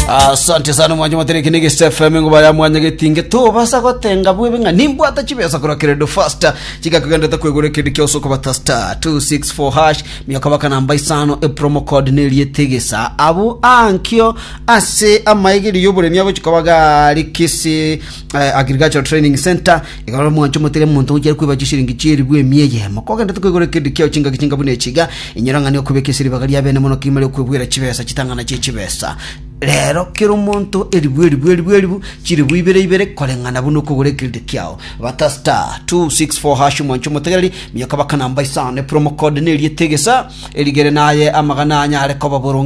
Asante sana mwanjo matereke nige FM ngo ya mwanya getinge to basa gotenga bwe nga nimbo atachibesa kora credo faster chika kugenda takwegore kidi kyoso ko batasta 264 hash myakabaka namba isano e promo code neli yetegesa abu ankyo ase amayigiri yobure myabo chikabaga likisi agricultural training center igara mwanjo matere muntu ujye kwibajishiringa chiri bwe myeye makogenda takwegore kidi kyo chinga bune chiga inyiranga niyo kubekesiri bagari yabene mono kimale kwebwira chibesa chitangana chibesa rero kiro muntu eribweribu chiri bwibere kolengana buno kugure kilde kyao batasta 264 hash mwancho mutegereri myakabaka namba isane promo code neli yetegesa erigere naye amagana anya areko baboronge